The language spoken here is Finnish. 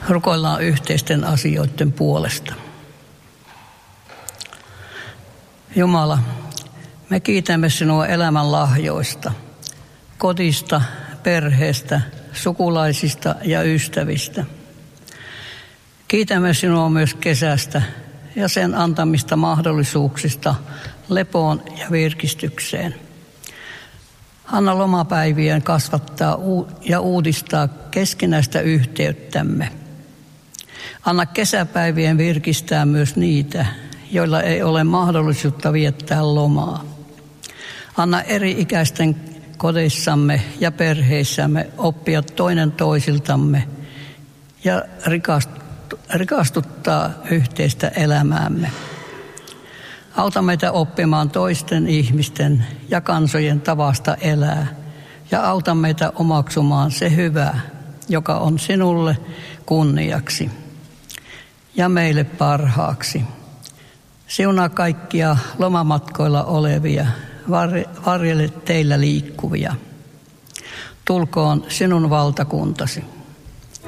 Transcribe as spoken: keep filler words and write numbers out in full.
Rukoillaan yhteisten asioiden puolesta. Jumala, me kiitämme sinua elämän lahjoista, kodista, perheestä, sukulaisista ja ystävistä. Kiitämme sinua myös kesästä ja sen antamista mahdollisuuksista lepoon ja virkistykseen. Anna lomapäivien kasvattaa ja uudistaa keskinäistä yhteyttämme. Anna kesäpäivien virkistää myös niitä, joilla ei ole mahdollisuutta viettää lomaa. Anna eri-ikäisten kodeissamme ja perheissämme oppia toinen toisiltamme ja rikastuttaa yhteistä elämäämme. Auta meitä oppimaan toisten ihmisten ja kansojen tavasta elää ja auta meitä omaksumaan se hyvä, joka on sinulle kunniaksi ja meille parhaaksi. Siunaa kaikkia lomamatkoilla olevia, varjele teillä liikkuvia. Tulkoon sinun valtakuntasi.